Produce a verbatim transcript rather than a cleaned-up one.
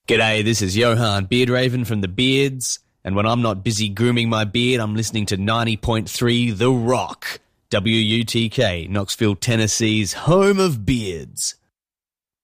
G'day, this is Johan Beardraven from The Beards, and when I'm not busy grooming my beard, I'm listening to ninety point three The Rock, W U T K, Knoxville, Tennessee's home of beards.